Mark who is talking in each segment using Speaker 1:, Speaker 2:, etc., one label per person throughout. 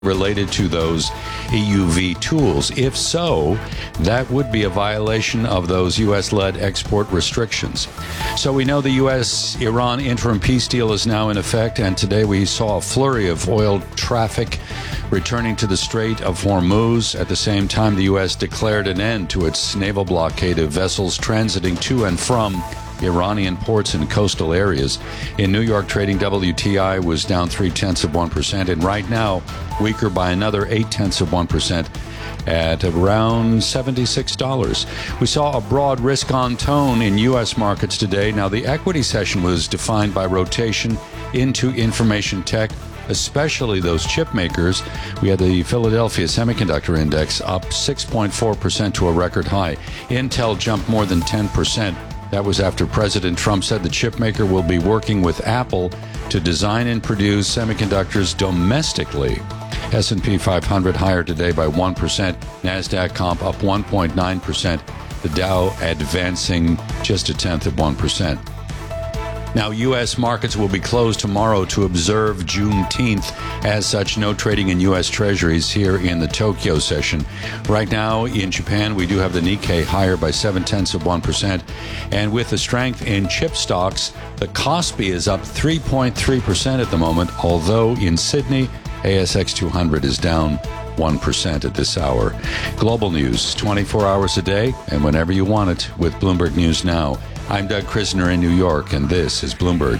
Speaker 1: related to those EUV tools. If so, that would be a violation of those U.S.-led export restrictions. So we know the U.S.-Iran interim peace deal is now in effect, and today we saw a flurry of oil traffic returning to the Strait of Hormuz. At the same time, the U.S. declared an end to its naval blockade of vessels transiting to and from Iranian ports and coastal areas. In New York, trading WTI was down 0.3%, and right now weaker by another 0.8% at around $76. We saw a broad risk-on tone in U.S. markets today. Now, the equity session was defined by rotation into information tech, especially those chip makers. We had the Philadelphia Semiconductor Index up 6.4% to a record high. Intel jumped more than 10%. That was after President Trump said the chipmaker will be working with Apple to design and produce semiconductors domestically. S&P 500 higher today by 1%. NASDAQ comp up 1.9%. The Dow advancing just 0.1%. Now, U.S. markets will be closed tomorrow to observe Juneteenth. As such, no trading in U.S. Treasuries here in the Tokyo session. Right now, in Japan, we do have the Nikkei higher by 0.7%. And with the strength in chip stocks, the Kospi is up 3.3% at the moment, although in Sydney, ASX 200 is down 1% at this hour. Global news, 24 hours a day and whenever you want it with Bloomberg News Now. I'm Doug Krisner in New York, and this is Bloomberg.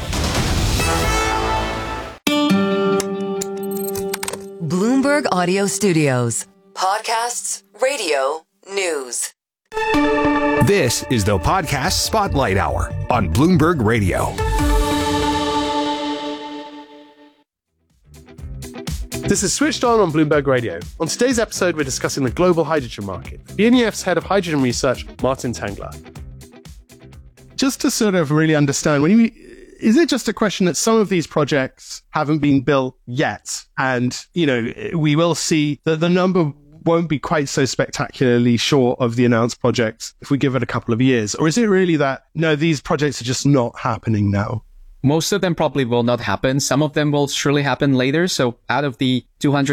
Speaker 2: Bloomberg Audio Studios. Podcasts, radio, news.
Speaker 3: This is the Podcast Spotlight Hour on Bloomberg Radio.
Speaker 4: This is Switched On Bloomberg Radio. On today's episode, we're discussing the global hydrogen market. BNEF's head of hydrogen research, Martin Tengler. Just to sort of really understand, is it just a question that some of these projects haven't been built yet? And, we will see that the number won't be quite so spectacularly short of the announced projects if we give it a couple of years? Or is it really that, no, these projects are just not happening now?
Speaker 5: Most of them probably will not happen. Some of them will surely happen later. So out of the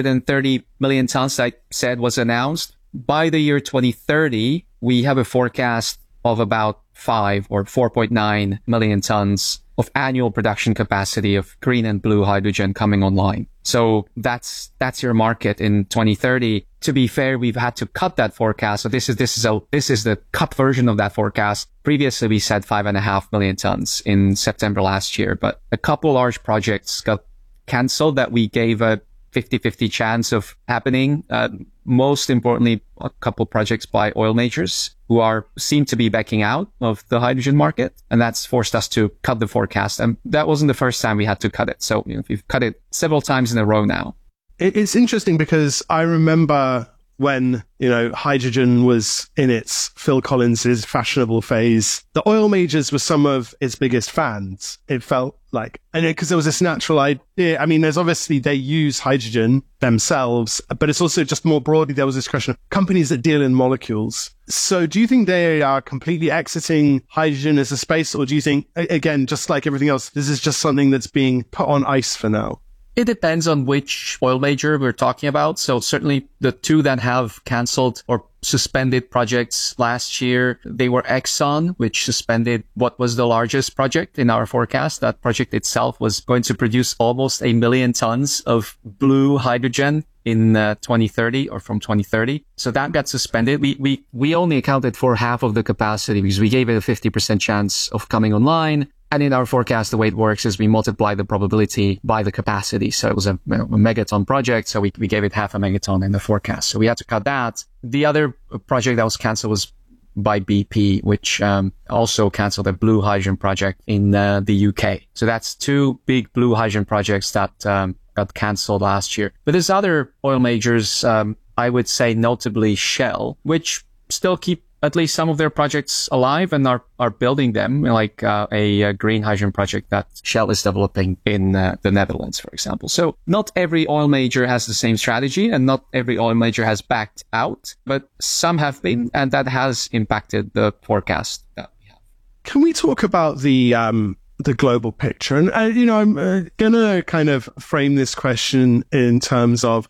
Speaker 5: 230 million tons I said was announced, by the year 2030, we have a forecast of about 5 or 4.9 million tons of annual production capacity of green and blue hydrogen coming online. So that's your market in 2030. To be fair, we've had to cut that forecast. So this is the cut version of that forecast. Previously, we said 5.5 million tons in September last year, but a couple large projects got canceled that we gave a 50-50 chance of happening. Most importantly, a couple projects by oil majors who seem to be backing out of the hydrogen market. And that's forced us to cut the forecast. And that wasn't the first time we had to cut it. So we've cut it several times in a row now.
Speaker 4: It's interesting because I remember when, hydrogen was in its Phil Collins's fashionable phase, the oil majors were some of its biggest fans. It felt like, and because there was this natural idea. I mean, there's obviously they use hydrogen themselves, but it's also just more broadly, there was this question of companies that deal in molecules. So do you think they are completely exiting hydrogen as a space? Or do you think, again, just like everything else, this is just something that's being put on ice for now?
Speaker 5: It depends on which oil major we're talking about. So certainly the two that have canceled or suspended projects last year, they were Exxon, which suspended what was the largest project in our forecast. That project itself was going to produce almost 1 million tons of blue hydrogen in 2030 or from 2030. So that got suspended. We only accounted for half of the capacity because we gave it a 50% chance of coming online. And in our forecast, the way it works is we multiply the probability by the capacity. So it was a megaton project. So we gave it half a megaton in the forecast. So we had to cut that. The other project that was canceled was by BP, which also canceled a blue hydrogen project in the UK. So that's two big blue hydrogen projects that got canceled last year. But there's other oil majors, I would say notably Shell, which still keep at least some of their projects alive and are building them, like a green hydrogen project that Shell is developing in the Netherlands, for example. So not every oil major has the same strategy and not every oil major has backed out, but some have been, and that has impacted the forecast that we have.
Speaker 4: Can we talk about the the global picture. And, I'm going to kind of frame this question in terms of